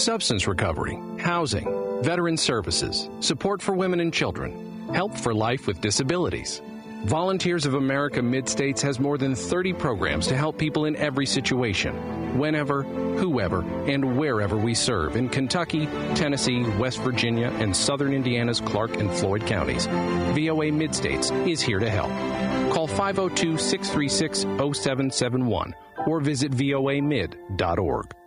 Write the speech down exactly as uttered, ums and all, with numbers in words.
substance recovery, housing, veteran services, support for women and children, help for life with disabilities. Volunteers of America Mid-States has more than thirty programs to help people in every situation, whenever, whoever, and wherever we serve in Kentucky, Tennessee, West Virginia, and southern Indiana's Clark and Floyd counties. V O A Mid-States is here to help. Call five oh two, six three six, oh seven seven one or visit V O A mid dot org.